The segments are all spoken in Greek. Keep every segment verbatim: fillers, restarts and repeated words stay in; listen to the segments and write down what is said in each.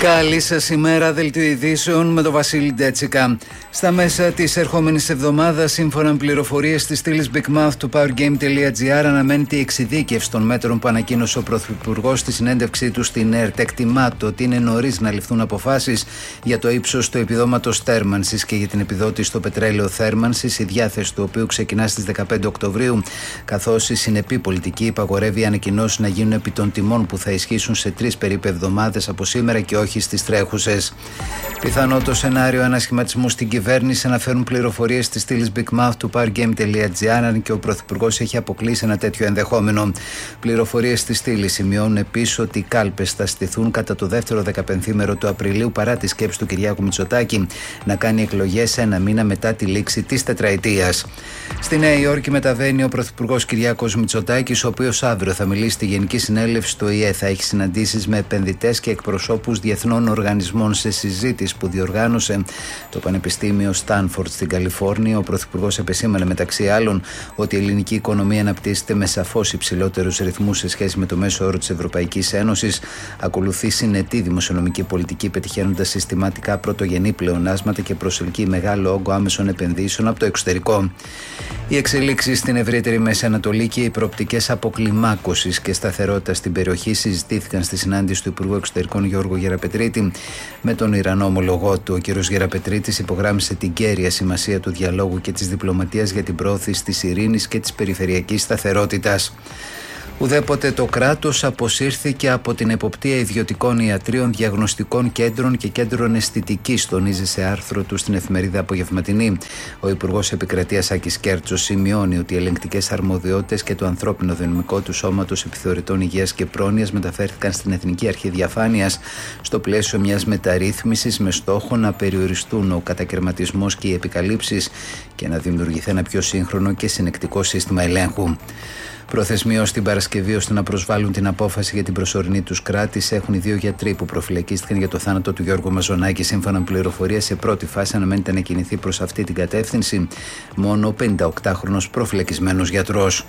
Καλή σας ημέρα, δελτίο ειδήσεων με τον Βασίλη Ντέτσικα. Στα μέσα της ερχόμενης εβδομάδας, σύμφωνα με πληροφορίες της στήλης Big Mouth του powergame.gr, αναμένεται η εξειδίκευση των μέτρων που ανακοίνωσε ο Πρωθυπουργός στη συνέντευξή του στην ΕΡΤ. Εκτιμάται ότι είναι νωρίς να ληφθούν αποφάσεις για το ύψος του επιδόματος θέρμανσης και για την επιδότηση στο πετρέλαιο θέρμανσης, η διάθεση του οποίου ξεκινά στις δεκαπέντε Οκτωβρίου, καθώς η συνεπή πολιτική υπαγορεύει οι ανακοινώσεις να γίνουν επί των τιμών που θα ισχύσουν σε τρεις περίπου εβδομάδες από σήμερα και όχι στις τρέχουσες. Πιθανό το σενάριο ανασχηματισμού στην κυβέρνηση, αναφέρουν πληροφορίες της στήλης Big Mouth του powergame.gr, αν και ο Πρωθυπουργός έχει αποκλείσει ένα τέτοιο ενδεχόμενο. Πληροφορίες της στήλης σημειώνουν επίσης ότι οι κάλπες θα στηθούν κατά το δεύτερο δεκαπενθήμερο του Απριλίου, παρά τη σκέψη του Κυριάκου Μητσοτάκη να κάνει εκλογές ένα μήνα μετά τη λήξη της τετραετίας. Στη Νέα Υόρκη μεταβαίνει ο Πρωθυπουργός Κυριάκος Μητσοτάκης, ο οποίος αύριο θα μιλήσει στη Γενική Συνέλευση του ΟΗΕ. Θα έχει συναντήσεις με επενδυτές και εκπροσώπους διεθνών οργανισμών. Σε συζήτηση που διοργάνωσε το Πανεπιστήμιο Στάνφορντ στην Καλιφόρνια, ο Πρωθυπουργός επεσήμανε μεταξύ άλλων ότι η ελληνική οικονομία αναπτύσσεται με σαφώς υψηλότερους ρυθμούς σε σχέση με το μέσο όρο της Ευρωπαϊκής Ένωσης, ακολουθεί συνετή δημοσιονομική πολιτική, πετυχαίνοντας συστηματικά πρωτογενή πλεονάσματα και προσελκύει μεγάλο όγκο άμεσων επενδύσεων από το εξωτερικό. Οι εξελίξεις στην ευρύτερη Μέση Ανατολή και οι προοπτικές αποκλιμάκωσης και σταθερότητας στην περιοχή συζητήθηκαν στη συνάντηση του Υπουργού Εξωτερικών Γιώργου Γεραπετρίτη με τον Ιρανό ομολογό του. Ο κ. Γεραπετρίτης υπογράμμισε την κέρια σημασία του διαλόγου και της διπλωματίας για την προώθηση της ειρήνης και της περιφερειακής σταθερότητας. Ουδέποτε το κράτος αποσύρθηκε από την εποπτεία ιδιωτικών ιατρίων, διαγνωστικών κέντρων και κέντρων αισθητικής, τονίζει σε άρθρο του στην εφημερίδα Απογευματινή. Ο Υπουργός Επικρατείας Άκης Κέρτσος σημειώνει ότι οι ελεγκτικές αρμοδιότητες και το ανθρώπινο δυναμικό του Σώματος Επιθεωρητών Υγείας και Πρόνοιας μεταφέρθηκαν στην Εθνική Αρχή Διαφάνειας στο πλαίσιο μιας μεταρρύθμισης με στόχο να περιοριστούν ο κατακαιρματισμός και οι επικαλύψεις και να δημιουργηθεί ένα πιο σύγχρονο και συνεκτικό σύστημα ελέγχου. Προθεσμία ως την Παρασκευή ώστε να προσβάλλουν την απόφαση για την προσωρινή τους κράτηση έχουν οι δύο γιατροί που προφυλακίστηκαν για το θάνατο του Γιώργου Μαζονάκη. Σύμφωνα με πληροφορία, σε πρώτη φάση αναμένεται να κινηθεί προς αυτή την κατεύθυνση μόνο ο πενηνταοκτάχρονος προφυλακισμένος γιατρός.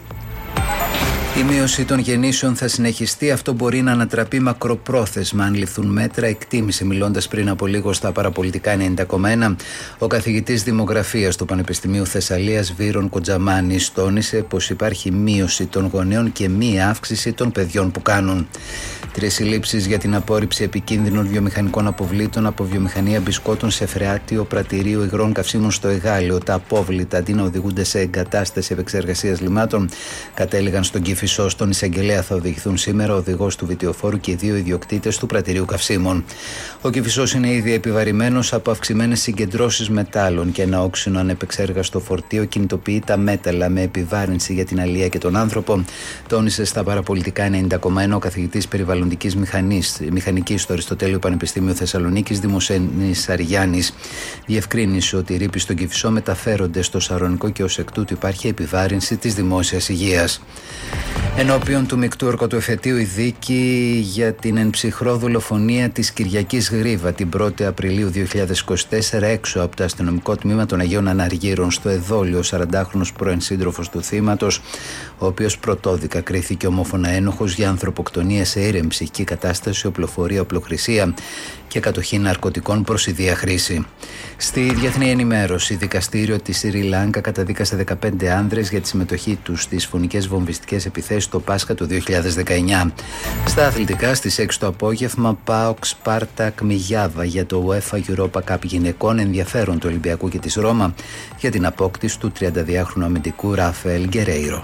Η μείωση των γεννήσεων θα συνεχιστεί. Αυτό μπορεί να ανατραπεί μακροπρόθεσμα αν ληφθούν μέτρα, εκτίμησε μιλώντας πριν από λίγο στα παραπολιτικά ενενήντα κόμμα ένα ο καθηγητής δημογραφίας του Πανεπιστημίου Θεσσαλίας Βύρον Κοντζαμάνης. Τόνισε πως υπάρχει μείωση των γονέων και μία αύξηση των παιδιών που κάνουν. Τρεις συλλήψεις για την απόρριψη επικίνδυνων βιομηχανικών αποβλήτων από βιομηχανία μπισκότων σε φρεάτιο πρατηρίο υγρών καυσίμων στο Εγάλεο. Τα απόβλητα, αντί να οδηγούνται σε εγκατάσταση επεξεργασίας λιμάτων, κατέληγαν στον Κηφισό. Στον εισαγγελέα θα οδηγηθούν σήμερα ο οδηγός του βιτιοφόρου και οι δύο ιδιοκτήτες του πρατηρίου καυσίμων. Ο Κηφισός είναι ήδη επιβαρημένος από αυξημένες συγκεντρώσεις μετάλλων και ένα όξινο ανεπεξέργαστο φορτίο κινητοποιεί τα μέταλλα με επιβάρυνση για την αλία και τον άνθρωπο, τόνισε στα παραπολιτικά ενενήντα κόμμα ένα ο καθηγητής περιβαλλοντικής μηχανής, μηχανικής στο Αριστοτέλειο Πανεπιστήμιο Θεσσαλονίκης Δημοσθένης Αργιάννης. Διευκρίνησε ότι οι ρήποι στον Κηφισό μεταφέρονται στο Σαρωνικό και ως εκ τούτου υπάρχει επιβάρυνση της δημόσιας υγείας. Ενώπιον του μεικτού ορκωτοεφετείου η δίκη για την εν ψυχρό δολοφονία της Κυριακής Γρίβα την πρώτη Απριλίου δύο χιλιάδες είκοσι τέσσερα έξω από το αστυνομικό τμήμα των Αγίων Αναργύρων στο Εδόλιο, ο σαραντάχρονος πρώην σύντροφος του θύματος, ο οποίος πρωτόδικα κρίθηκε ομόφωνα ένοχος για ανθρωποκτονία σε ήρεμη ψυχική κατάσταση, οπλοφορία, οπλοχρησία και κατοχή ναρκωτικών προς ιδία χρήση. Στη διεθνή ενημέρωση, δικαστήριο της Σρι Λάγκα καταδίκασε δεκαπέντε άνδρες για τη συμμετοχή τους στις φωνικές βομβιστικές επιθέσεις το Πάσχα του δύο χιλιάδες δεκαεννιά. Στα αθλητικά, στις έξι το απόγευμα, ΠΑΟΚ Σπάρτακ Μιγιάβα για το UEFA Europa Cup γυναικών, ενδιαφέρον του Ολυμπιακού και της Ρώμα για την απόκτηση του τριανταδυάχρονου αμυντικού Ραφαέλ Γκερέιρο.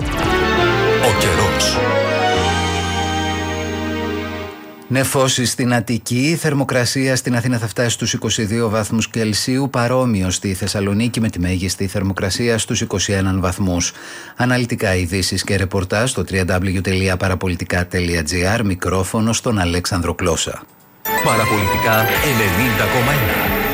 Ο καιρός. Νεφώσεις στην Αττική, η θερμοκρασία στην Αθήνα θα φτάσει στους είκοσι δύο βαθμούς Κελσίου, παρόμοιο στη Θεσσαλονίκη με τη μέγιστη θερμοκρασία στους είκοσι ένα βαθμούς. Αναλυτικά ειδήσεις και ρεπορτάζ στο double-u double-u double-u τελεία παραπολιτικά τελεία gr, μικρόφωνο στον Αλέξανδρο Κλώσα. Παραπολιτικά ενενήντα κόμμα ένα.